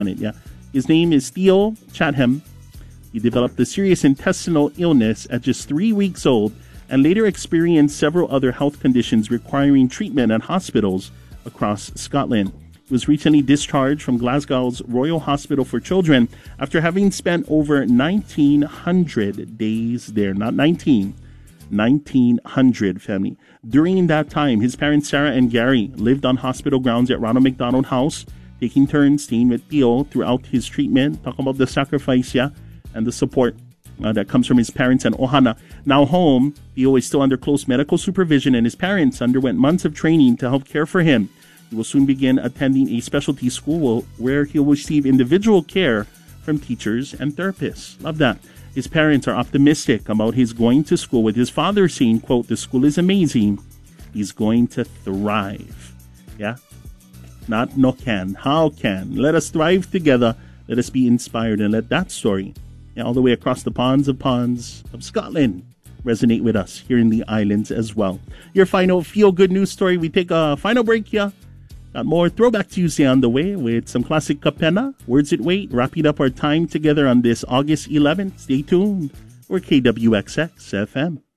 on it, yeah. His name is Theo Chatham. He developed a serious intestinal illness at just 3 weeks old and later experienced several other health conditions requiring treatment at hospitals across Scotland. He was recently discharged from Glasgow's Royal Hospital for Children after having spent over 1,900 days there. Not 19, 1,900, family. During that time, his parents, Sarah and Gary, lived on hospital grounds at Ronald McDonald House, taking turns staying with Theo throughout his treatment. Talk about the sacrifice, yeah, and the support that comes from his parents and Ohana. Now home, Theo is still under close medical supervision, and his parents underwent months of training to help care for him. He will soon begin attending a specialty school where he'll receive individual care from teachers and therapists. Love that. His parents are optimistic about his going to school, with his father saying, quote, "The school is amazing. He's going to thrive." Yeah? Not no can. How can? Let us thrive together. Let us be inspired, and let that story, all the way across the ponds of Scotland, resonate with us here in the islands as well. Your final feel-good news story. We take a final break here. Got more Throwback Tuesday on the way with some classic Capena, Words It Wait, wrapping up our time together on this August 11th. Stay tuned. We're KWXX FM.